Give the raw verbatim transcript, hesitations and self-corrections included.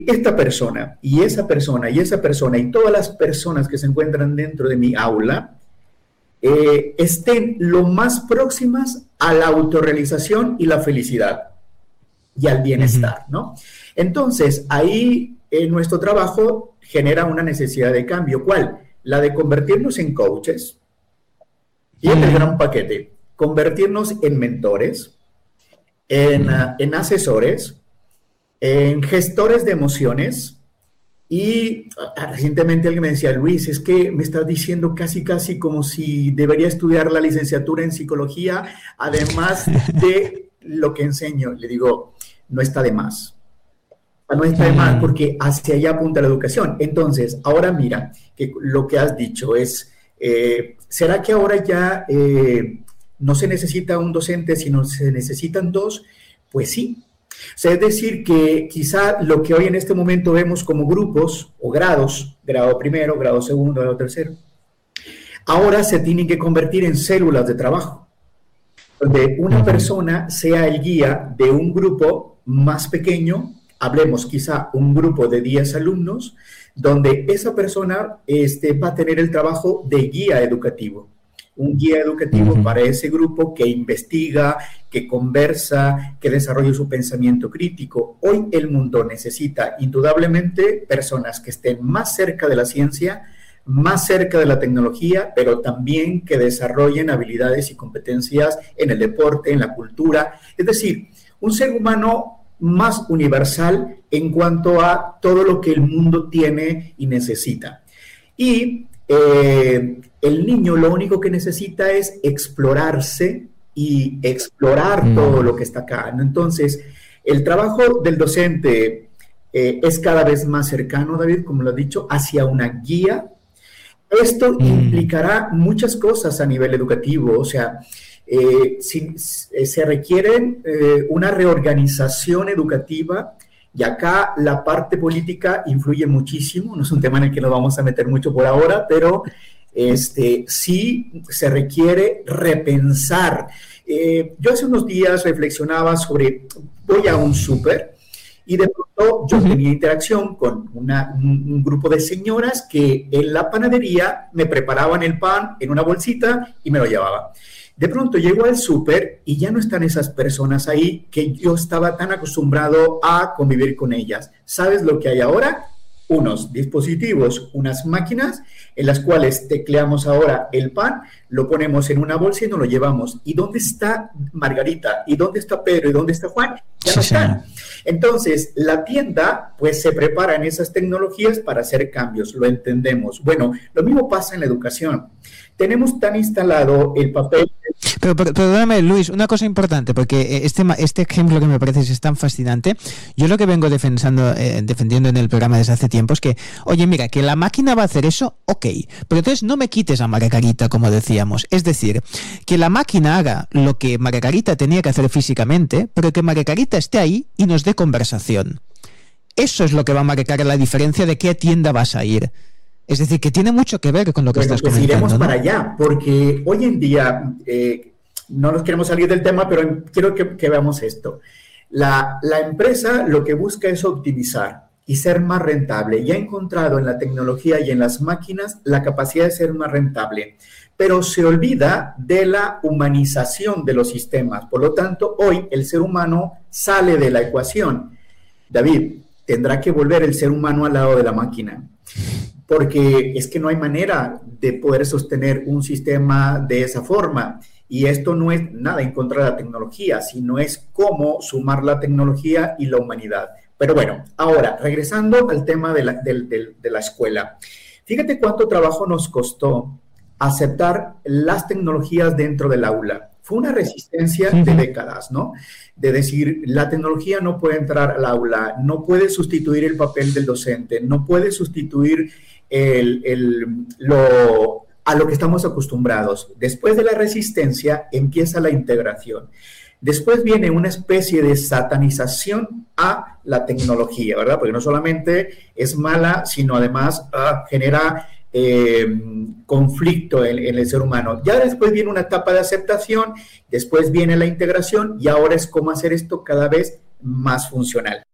esta persona y esa persona y esa persona y todas las personas que se encuentran dentro de mi aula eh, estén lo más próximas a la autorrealización y la felicidad y al bienestar, ¿no? Entonces, ahí eh, nuestro trabajo genera una necesidad de cambio. ¿Cuál? La de convertirnos en coaches, y este es el gran paquete, convertirnos en mentores, en, uh, en asesores, en gestores de emociones. Y uh, recientemente alguien me decía, Luis, es que me estás diciendo casi casi como si debería estudiar la licenciatura en psicología, además de lo que enseño. Le digo, no está de más. No está de más porque hacia allá apunta la educación. Entonces, ahora mira, que lo que has dicho es, eh, ¿será que ahora ya eh, no se necesita un docente, sino se necesitan dos? Pues sí. O sea, es decir, que quizá lo que hoy en este momento vemos como grupos o grados, grado primero, grado segundo, grado tercero, ahora se tienen que convertir en células de trabajo, donde una persona sea el guía de un grupo más pequeño, hablemos quizá un grupo de diez alumnos, donde esa persona este, va a tener el trabajo de guía educativo. Un guía educativo uh-huh. para ese grupo que investiga, que conversa, que desarrolla su pensamiento crítico. Hoy el mundo necesita indudablemente personas que estén más cerca de la ciencia, más cerca de la tecnología, pero también que desarrollen habilidades y competencias en el deporte, en la cultura. Es decir, un ser humano más universal en cuanto a todo lo que el mundo tiene y necesita. Y eh, el niño lo único que necesita es explorarse y explorar mm. todo lo que está acá, ¿no? Entonces, el trabajo del docente eh, es cada vez más cercano, David, como lo has dicho, hacia una guía. Esto mm. implicará muchas cosas a nivel educativo, o sea, Eh, si, eh, se requiere eh, una reorganización educativa y acá la parte política influye muchísimo, no es un tema en el que nos vamos a meter mucho por ahora, pero este, sí se requiere repensar. Eh, yo hace unos días reflexionaba sobre, voy a un súper y de pronto yo uh-huh. tenía interacción con una, un, un grupo de señoras que en la panadería me preparaban el pan en una bolsita y me lo llevaban. De pronto llego al súper y ya no están esas personas ahí que yo estaba tan acostumbrado a convivir con ellas. ¿Sabes lo que hay ahora? Unos dispositivos, unas máquinas en las cuales tecleamos ahora el pan, lo ponemos en una bolsa y nos lo llevamos. ¿Y dónde está Margarita? ¿Y dónde está Pedro? ¿Y dónde está Juan? Ya no están. Entonces, la tienda pues se prepara en esas tecnologías para hacer cambios, lo entendemos. Bueno, lo mismo pasa en la educación. Tenemos tan instalado el papel... Pero, pero perdóname, Luis, una cosa importante, porque este este ejemplo que me parece es tan fascinante. Yo lo que vengo defendiendo, eh, defendiendo en el programa desde hace tiempo es que, oye, mira, que la máquina va a hacer eso, ok, pero entonces no me quites a Margarita, como decíamos. Es decir, que la máquina haga lo que Margarita tenía que hacer físicamente, pero que Margarita esté ahí y nos dé conversación. Eso es lo que va a marcar la diferencia de qué tienda vas a ir. Es decir, que tiene mucho que ver con lo que bueno, estás pues comentando. Iremos ¿no? para allá, porque hoy en día, eh, no nos queremos salir del tema, pero quiero que, que veamos esto. La, la empresa lo que busca es optimizar y ser más rentable. Y ha encontrado en la tecnología y en las máquinas la capacidad de ser más rentable, pero se olvida de la humanización de los sistemas. Por lo tanto, hoy el ser humano sale de la ecuación. David, tendrá que volver el ser humano al lado de la máquina, porque es que no hay manera de poder sostener un sistema de esa forma. Y esto no es nada en contra de la tecnología, sino es cómo sumar la tecnología y la humanidad. Pero bueno, ahora, regresando al tema de la, de, de, de la escuela. Fíjate cuánto trabajo nos costó aceptar las tecnologías dentro del aula. Fue una resistencia de décadas, ¿no? De decir, la tecnología no puede entrar al aula, no puede sustituir el papel del docente, no puede sustituir el, el, lo, a lo que estamos acostumbrados. Después de la resistencia empieza la integración. Después viene una especie de satanización a la tecnología, ¿verdad? Porque no solamente es mala, sino además uh, genera eh, conflicto en, en el ser humano. Ya después viene una etapa de aceptación, después viene la integración y ahora es cómo hacer esto cada vez más funcional.